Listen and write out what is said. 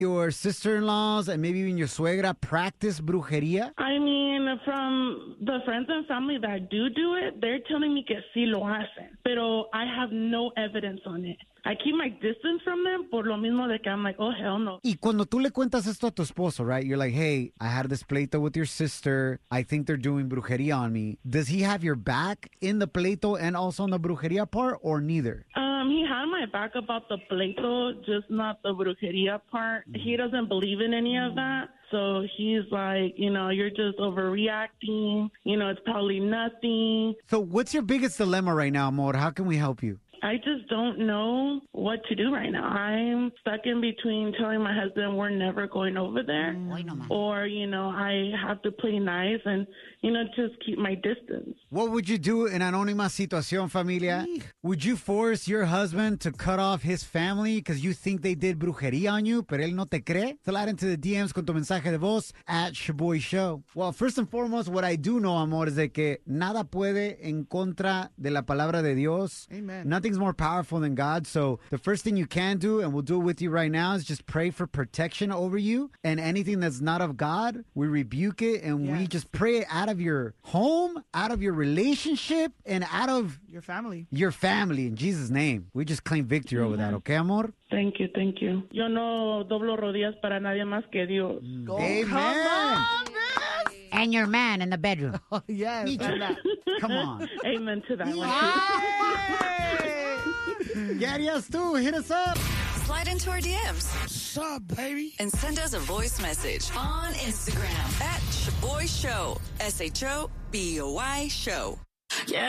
your sister-in-laws and maybe even your suegra practice brujeria? I mean, from the friends and family that do it, they're telling me que sí lo hacen. Pero I have no evidence on it. I keep my distance from them por lo mismo de que I'm like, oh, hell no. Y cuando tú le cuentas esto a tu esposo, right? You're like, hey, I had this pleito with your sister. I think they're doing brujeria on me. Does he have your back in the pleito and also on the brujeria part, or neither? He had my back about the pleito, just not the brujeria part. He doesn't believe in any of that. So he's like, you're just overreacting. It's probably nothing. So what's your biggest dilemma right now, amor? How can we help you? I just don't know what to do right now. I'm stuck in between telling my husband we're never going over there, or, I have to play nice and, just keep my distance. What would you do in anónima situación, familia? Would you force your husband to cut off his family because you think they did brujería on you, pero él no te cree? Slide into the DMs con tu mensaje de voz at Shaboy Show. Well, first and foremost, what I do know, amor, is de que nada puede en contra de la palabra de Dios. Amen. Nothing's more powerful than God. So the first thing you can do, and we'll do it with you right now, is just pray for protection over you. And anything that's not of God, we rebuke it and we just pray it out of your home, out of your relationship, and out of your family. Your family, in Jesus' name. We just claim victory over that, okay, amor? Thank you. Yo no doblo rodillas para nadie más que Dios. Amen. Come on, And your man in the bedroom. oh, yes. Come on. Amen to that one. ¿Qué harías tú? Hit us up. Slide into our DMs. What's up, baby? And send us a voice message on Instagram at Shaboy Show. SHOBOY Show. Yeah.